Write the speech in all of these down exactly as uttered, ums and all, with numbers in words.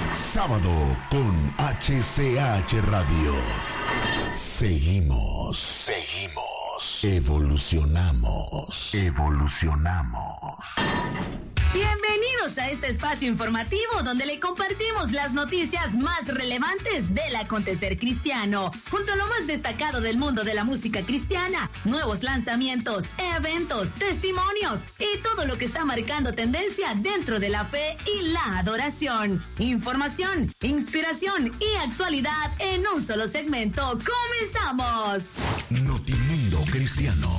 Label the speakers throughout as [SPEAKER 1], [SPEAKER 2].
[SPEAKER 1] Sábado con H C H Radio. Seguimos, seguimos, evolucionamos, evolucionamos.
[SPEAKER 2] Bienvenidos a este espacio informativo donde le compartimos las noticias más relevantes del acontecer cristiano, junto a lo más destacado del mundo de la música cristiana, nuevos lanzamientos, eventos, testimonios y todo lo que está marcando tendencia dentro de la fe y la adoración. Información, inspiración y actualidad en un solo segmento. ¡Comenzamos!
[SPEAKER 1] Notimundo Cristiano,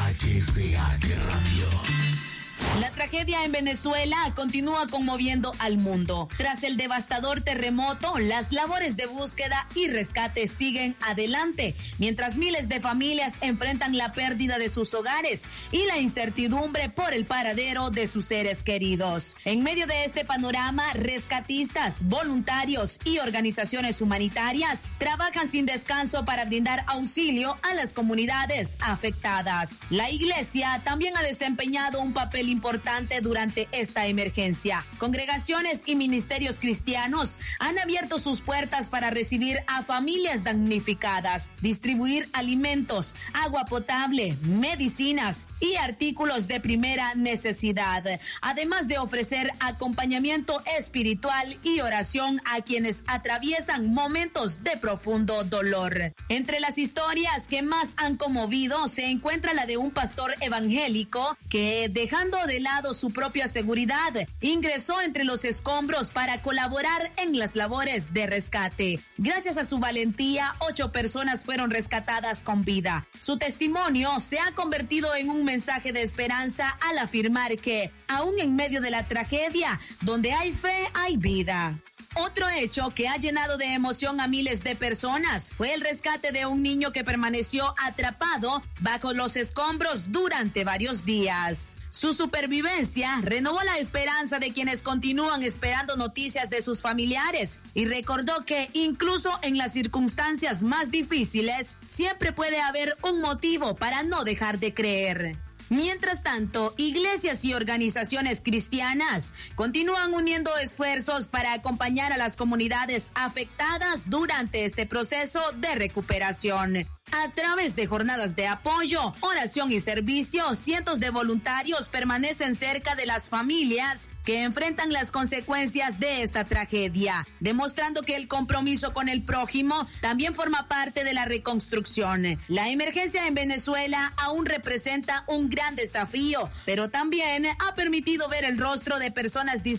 [SPEAKER 1] H C H Radio.
[SPEAKER 2] La tragedia en Venezuela continúa conmoviendo al mundo. Tras el devastador terremoto, las labores de búsqueda y rescate siguen adelante, mientras miles de familias enfrentan la pérdida de sus hogares y la incertidumbre por el paradero de sus seres queridos. En medio de este panorama, rescatistas, voluntarios y organizaciones humanitarias trabajan sin descanso para brindar auxilio a las comunidades afectadas. La Iglesia también ha desempeñado un papel importante importante durante esta emergencia. Congregaciones y ministerios cristianos han abierto sus puertas para recibir a familias damnificadas, distribuir alimentos, agua potable, medicinas y artículos de primera necesidad, además de ofrecer acompañamiento espiritual y oración a quienes atraviesan momentos de profundo dolor. Entre las historias que más han conmovido se encuentra la de un pastor evangélico que, dejando de lado su propia seguridad, ingresó entre los escombros para colaborar en las labores de rescate. Gracias a su valentía, ocho personas fueron rescatadas con vida. Su testimonio se ha convertido en un mensaje de esperanza al afirmar que, aún en medio de la tragedia, donde hay fe, hay vida. Otro hecho que ha llenado de emoción a miles de personas fue el rescate de un niño que permaneció atrapado bajo los escombros durante varios días. Su supervivencia renovó la esperanza de quienes continúan esperando noticias de sus familiares y recordó que incluso en las circunstancias más difíciles siempre puede haber un motivo para no dejar de creer. Mientras tanto, iglesias y organizaciones cristianas continúan uniendo esfuerzos para acompañar a las comunidades afectadas durante este proceso de recuperación. A través de jornadas de apoyo, oración y servicio, cientos de voluntarios permanecen cerca de las familias que enfrentan las consecuencias de esta tragedia, demostrando que el compromiso con el prójimo también forma parte de la reconstrucción. La emergencia en Venezuela aún representa un gran desafío, pero también ha permitido ver el rostro de personas dispuestas